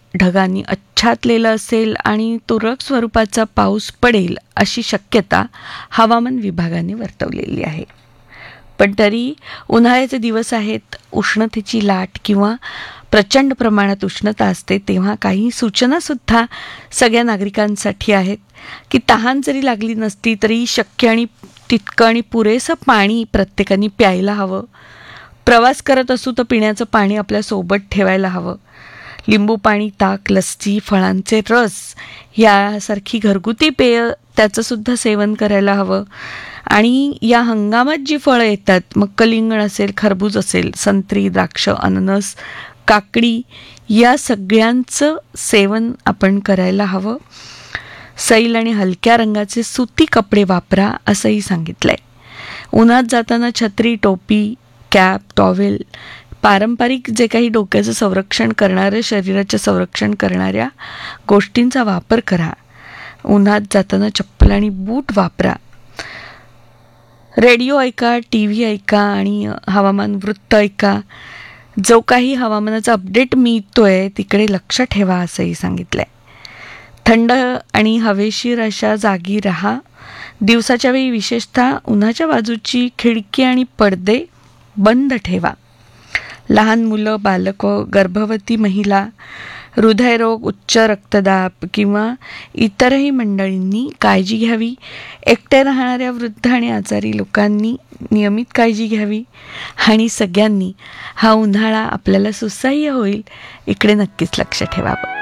ढगांनी आच्छादलेलं असेल आणि तुरळक स्वरूपाचा पाऊस पडेल अशी शक्यता हवामान विभागाने वर्तवलेली आहे. पण तरी उन्हाळ्याचे दिवस आहेत, उष्णतेची लाट किंवा प्रचंड प्रमाणात उष्णता असते, तेव्हा काही सूचनासुद्धा सगळ्या नागरिकांसाठी आहेत की तहान जरी लागली नसती तरी शक्य आणि तितकं आणि पुरेसं पाणी प्रत्येकाने प्यायला हवं. प्रवास करत असू तर पिण्याचं पाणी आपल्या सोबत ठेवायला हवं. लिंबू पाणी, ताक, लस्सी, फळांचे रस यासारखी घरगुती पेय त्याचंसुद्धा सेवन करायला हवं. आणि या हंगामात जी फळं येतात, मग कलिंगड असेल, खरबूज असेल, संत्री, द्राक्ष, अननस, काकडी या सगळ्यांचं सेवन आपण करायला हवं. सैल आणि हलक्या रंगाचे सुती कपडे वापरा असंही सांगितलंय. उन्हात जाताना छत्री, टोपी, कॅप, टॉवेल, पारंपरिक जे काही डोक्याचं संरक्षण करणारे, शरीराचं संरक्षण करणाऱ्या गोष्टींचा वापर करा. उन्हात जाताना चप्पल आणि बूट वापरा. रेडिओ ऐका, टी व्ही ऐका आणि हवामान वृत्त ऐका. जो काही हवामानाचा अपडेट मिळतोय तिकडे लक्ष ठेवा असंही सांगितलंय. थंड आणि हवेशीर अशा जागी राहा. दिवसाच्या वेळी विशेषतः उन्हाच्या बाजूची खिडकी आणि पडदे बंद ठेवा. लहान मुलं, बालकं, गर्भवती महिला, हृदयरोग, उच्च रक्तदाब किंवा इतरही मंडळींनी काळजी घ्यावी. एकटे राहणाऱ्या वृद्ध आणि आजारी लोकांनी नियमित काळजी घ्यावी. आणि सगळ्यांनी हा उन्हाळा आपल्याला सुसह्य होईल इकडे नक्कीच लक्ष ठेवावं.